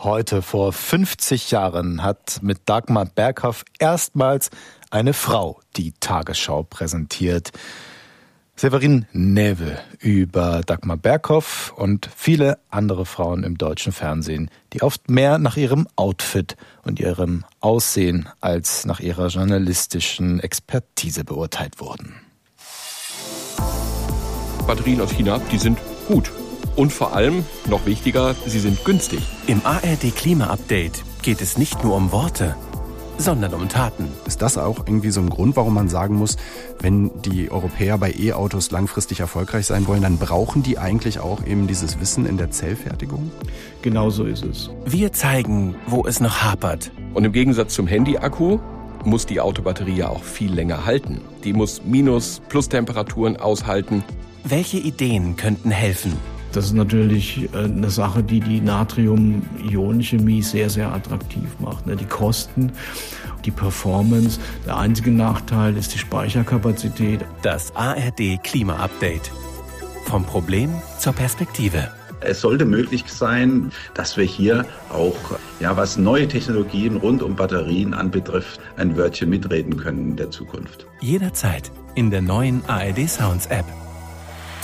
Heute vor 50 Jahren hat mit Dagmar Berghoff erstmals eine Frau die Tagesschau präsentiert. Séverine Näwe über Dagmar Berghoff und viele andere Frauen im deutschen Fernsehen, die oft mehr nach ihrem Outfit und ihrem Aussehen als nach ihrer journalistischen Expertise beurteilt wurden. Batterien aus China, die sind gut. Und vor allem, noch wichtiger, sie sind günstig. Im ARD Klima-Update geht es nicht nur um Worte, sondern um Taten. Ist das auch irgendwie so ein Grund, warum man sagen muss, wenn die Europäer bei E-Autos langfristig erfolgreich sein wollen, dann brauchen die eigentlich auch eben dieses Wissen in der Zellfertigung? Genau so ist es. Wir zeigen, wo es noch hapert. Und im Gegensatz zum Handy-Akku muss die Autobatterie ja auch viel länger halten. Die muss Minus-, Plus-Temperaturen aushalten. Welche Ideen könnten helfen? Das ist natürlich eine Sache, die die Natrium-Ionen-Chemie sehr, sehr attraktiv macht. Die Kosten, die Performance. Der einzige Nachteil ist die Speicherkapazität. Das ARD Klima-Update. Vom Problem zur Perspektive. Es sollte möglich sein, dass wir hier auch, was neue Technologien rund um Batterien anbetrifft, ein Wörtchen mitreden können in der Zukunft. Jederzeit in der neuen ARD Sounds App.